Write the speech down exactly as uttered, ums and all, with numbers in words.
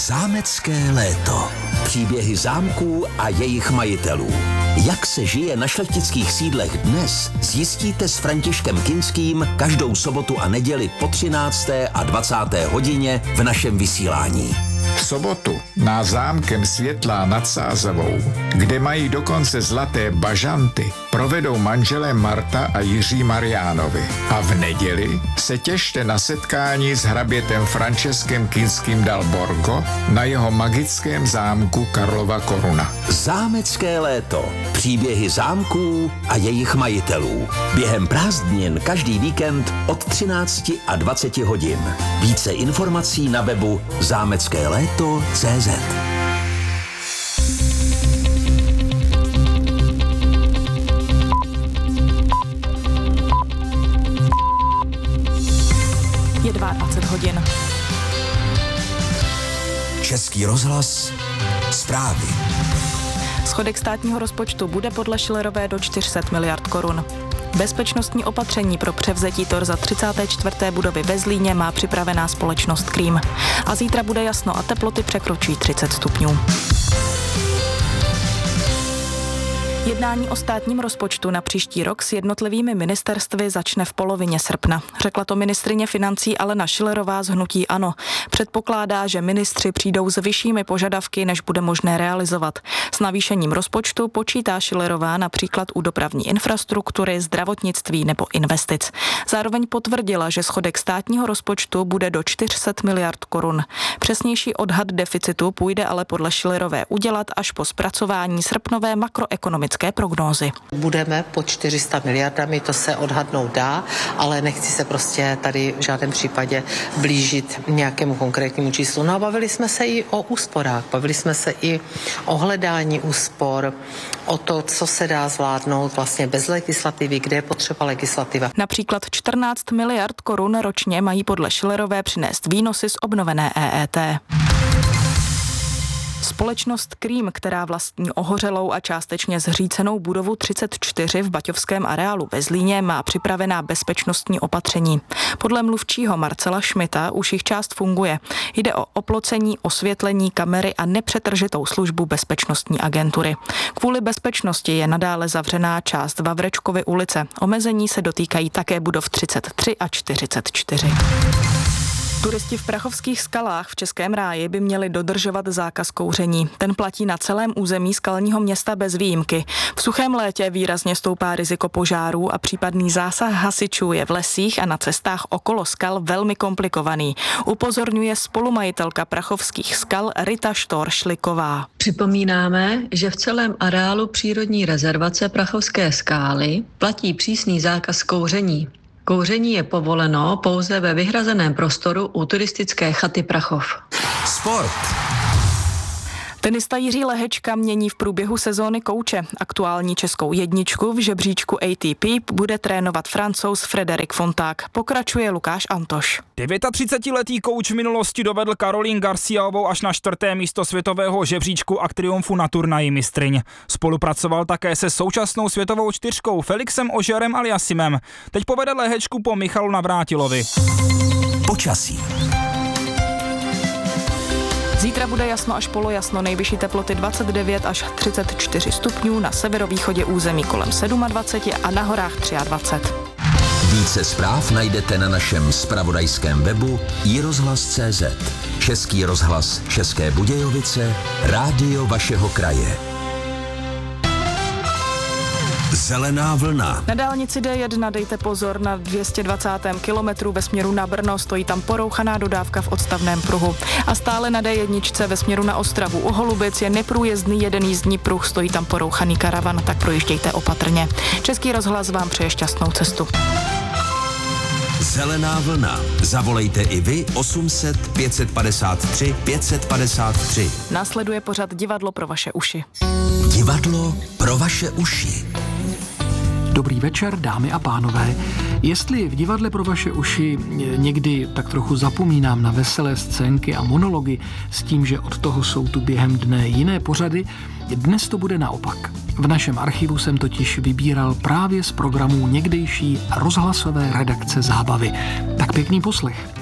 Zámecké léto. Příběhy zámků a jejich majitelů. Jak se žije na šlechtických sídlech dnes, zjistíte s Františkem Kinským každou sobotu a neděli po třinácté a dvacáté hodině v našem vysílání. V sobotu na zámkem Světlá nad Sázavou, kde mají dokonce zlaté bažanty, provedou manželé Marta a Jiří Mariánovi. A v neděli se těšte na setkání s hrabětem Franceskem Kinským dal Borgo na jeho magickém zámku Karlova Koruna. Zámecké léto. Příběhy zámků a jejich majitelů. Během prázdnin každý víkend od třinácti a dvaceti hodin. Více informací na webu zámecké léto tečka cé zet. Je dvacet dva hodin. Český rozhlas, zprávy. Schodek státního rozpočtu bude podle Schillerové do čtyři sta miliard korun. Bezpečnostní opatření pro převzetí torza třicáté čtvrté budovy ve Zlíně má připravená společnost Cream. A zítra bude jasno a teploty překročí třicet stupňů. Jednání o státním rozpočtu na příští rok s jednotlivými ministerstvy začne v polovině srpna. Řekla to ministryně financí Alena Schillerová z hnutí ANO. Předpokládá, že ministři přijdou s vyššími požadavky, než bude možné realizovat. S navýšením rozpočtu počítá Schillerová například u dopravní infrastruktury, zdravotnictví nebo investic. Zároveň potvrdila, že schodek státního rozpočtu bude do čtyři sta miliard korun. Přesnější odhad deficitu půjde ale podle Schillerové udělat až po zpracování srpnové makroekonomické prognózy. Budeme pod čtyři sta miliardami, to se odhadnout dá, ale nechci se prostě tady v žádném případě blížit nějakému konkrétnímu číslu. No a bavili jsme se i o úsporách, bavili jsme se i o hledání úspor, o to, co se dá zvládnout vlastně bez legislativy, kde je potřeba legislativa. Například čtrnáct miliard korun ročně mají podle Schillerové přinést výnosy z obnovené E E T. Společnost Cream, která vlastní ohořelou a částečně zřícenou budovu třicet čtyři v baťovském areálu ve Zlíně, má připravená bezpečnostní opatření. Podle mluvčího Marcela Šmita už jich část funguje. Jde o oplocení, osvětlení, kamery a nepřetržitou službu bezpečnostní agentury. Kvůli bezpečnosti je nadále zavřená část Vavrečkovy ulice. Omezení se dotýkají také budov třicet tři a čtyřicet čtyři. Turisti v Prachovských skalách v Českém ráji by měli dodržovat zákaz kouření. Ten platí na celém území skalního města bez výjimky. V suchém létě výrazně stoupá riziko požárů a případný zásah hasičů je v lesích a na cestách okolo skal velmi komplikovaný. Upozorňuje spolumajitelka Prachovských skal Rita Štoršliková. Připomínáme, že v celém areálu přírodní rezervace Prachovské skály platí přísný zákaz kouření. Kouření je povoleno pouze ve vyhrazeném prostoru u turistické chaty Prachov. Sport. Tenista Jiří Lehečka mění v průběhu sezóny kouče. Aktuální českou jedničku v žebříčku A T P bude trénovat Francouz Frédéric Fonták. Pokračuje Lukáš Antoš. třicetidevítiletý kouč v minulosti dovedl Caroline Garciaovou až na čtvrté místo světového žebříčku a k triumfu na turnaji mistryň. Spolupracoval také se současnou světovou čtyřkou Felixem Augerem Aliassimem. Teď povede Lehečku po Michalu Navrátilovi. Počasí. Zítra bude jasno až polojasno, nejvyšší teploty dvacet devět až třicet čtyři stupňů, na severovýchodě území kolem dvacet sedm a na horách dvacet tři. Více zpráv najdete na našem zpravodajském webu i rozhlas tečka cé zet. Český rozhlas České Budějovice, rádio vašeho kraje. Zelená vlna. Na dálnici D jedna dejte pozor na dvě stě dvacátém kilometru ve směru na Brno, stojí tam porouchaná dodávka v odstavném pruhu. A stále na D jedna ve směru na Ostravu u Holubic je neprůjezdný jeden jízdní pruh, stojí tam porouchaný karavan, tak projíždějte opatrně. Český rozhlas vám přeje šťastnou cestu. Zelená vlna. Zavolejte i vy osm set pět set padesát tři pět set padesát tři. Následuje pořad Divadlo pro vaše uši. Divadlo pro vaše uši. Dobrý večer, dámy a pánové. Jestli v divadle pro vaše uši někdy tak trochu zapomínám na veselé scénky a monology s tím, že od toho jsou tu během dne jiné pořady, dnes to bude naopak. V našem archivu jsem totiž vybíral právě z programů někdejší rozhlasové redakce Zábavy. Tak pěkný poslech.